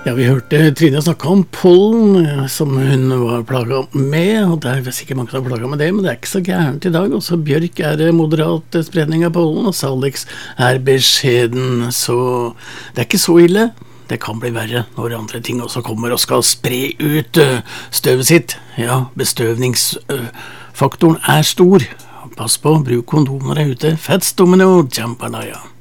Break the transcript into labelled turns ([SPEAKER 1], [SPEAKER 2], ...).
[SPEAKER 1] Ja, vi hørte Trine snakke om pollen, som hun var plaget med, og det er sikkert mange som er plaget med det, men det er ikke så gærent i dag. Også bjørk er moderat spredning av pollen, og salix er beskjeden, så det er ikke så ille. Det kan bli verre når andre ting også kommer og skal spre ut støvet sitt. Ja, bestøvningsfaktoren er stor. Pass på, bruk kondom når du er ute. Fats domino, jambalaya.